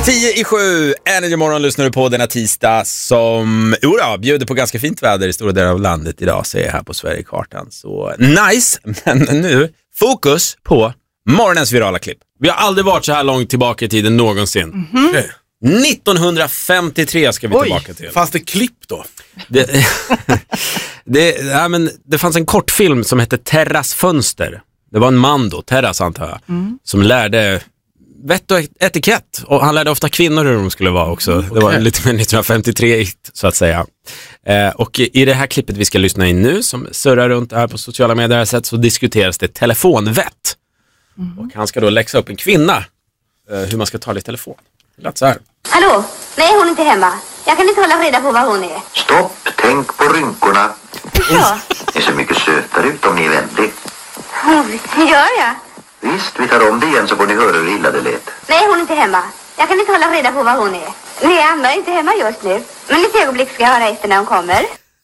10:07, Energy Morgon lyssnar du på denna tisdag som bjuder på ganska fint väder i stora delar av landet idag, säger här på Sverigekartan. Så nice, men nu fokus på morgonens virala klipp. Vi har aldrig varit så här långt tillbaka i tiden någonsin. 1953 ska vi tillbaka till. Fanns det klipp då? Det fanns en kortfilm som hette Terras fönster. Det var en man då, Terras antar jag, som lärde vett och etikett. Och han lärde ofta kvinnor hur de skulle vara också. Det var lite mer 1953 så att säga. Och i det här klippet vi ska lyssna in nu, som surrar runt här på sociala medier, så diskuteras det telefonvett. Och han ska då läxa upp en kvinna hur man ska tala i telefon. Det lät så här. Hallå? Nej, hon är inte hemma. Jag kan inte hålla reda på var hon är. Stopp, tänk på rynkorna. Ja, Ni ser mycket sötare ut om ni är vänlig. gör jag? Visst, vi tar om det igen så får ni höra hur illa det lät. Nej, hon är inte hemma. Jag kan inte hålla reda på var hon är. Nej, Anna är inte hemma just nu. Men i ett ögonblick ska jag höra efter när hon kommer.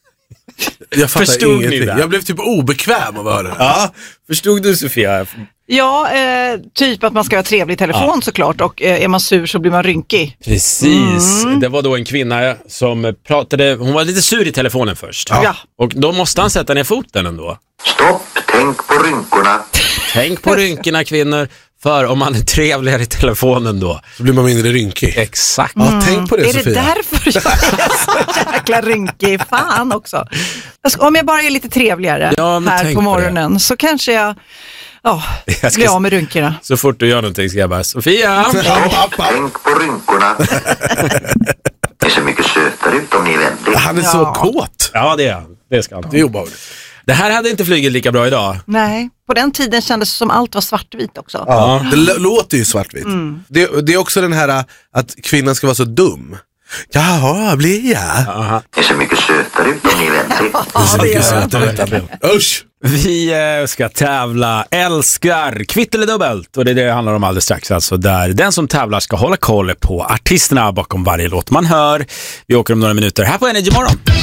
Jag fattar Förstod ni ingenting. det? Jag blev typ obekväm av att höra det. Ja, förstod du Sofia? Ja, typ att man ska ha trevlig telefon såklart, och är man sur så blir man rynkig. Precis, det var då en kvinna som pratade, hon var lite sur i telefonen först. Ja. Och då måste han sätta ner foten ändå. Stopp, tänk på rynkorna. Tänk på rynkorna kvinnor, för om man är trevligare i telefonen då. Så blir man mindre rynkig. Exakt. Ja, tänk på det, Är det Sofia. därför jag är så jäkla rynkig? Fan också. Om jag bara är lite trevligare Ja, men här tänk på på morgonen så kanske jag Jag ska- blir av med rynkorna. Så fort du gör någonting ska jag bara, Sofia! Tänk på rynkorna. Ni ser mycket sötare ut om ni är vänlig. Han är så kåt. Ja, det är han. Det ska han ha. Det är obehagligt. Det här hade inte flugit lika bra idag. Nej, på den tiden kändes det som allt var svartvitt också. Ja. Det låter ju svartvitt. Det är också den här att kvinnan ska vara så dum. Jaha, blir jag? Ni ser mycket sötare ut om ni är vänlig. Det gör jag. Usch! Vi ska tävla älskar kvitt eller dubbelt, och det är det handlar om alldeles strax, alltså där den som tävlar ska hålla koll på artisterna bakom varje låt man hör. Vi åker om några minuter här på Energy Morgon.